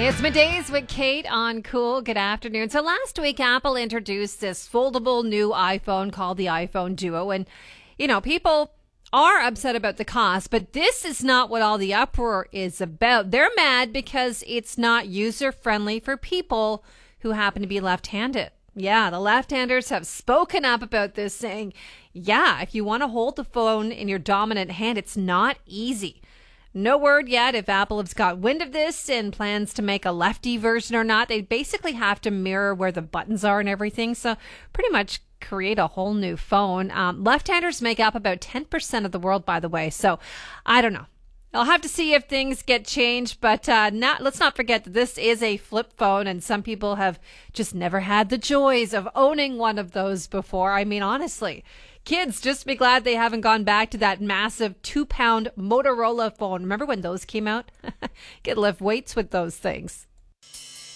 It's middays with Kate on Cool. Good afternoon. So last week, Apple introduced this foldable new iPhone called the iPhone Duo. And, people are upset about the cost, but this is not what all the uproar is about. They're mad because it's not user-friendly for people who happen to be left-handed. Yeah, the left-handers have spoken up about this, saying, if you want to hold the phone in your dominant hand, it's not easy. No word yet if Apple has got wind of this and plans to make a lefty version or not. They basically have to mirror where the buttons are and everything. So pretty much create a whole new phone. Left-handers make up about 10% of the world, by the way. So I don't know. I'll have to see if things get changed, but let's not forget that this is a flip phone, and some people have just never had the joys of owning one of those before. I mean, honestly, kids, just be glad they haven't gone back to that massive 2-pound Motorola phone. Remember when those came out? Could lift weights with those things.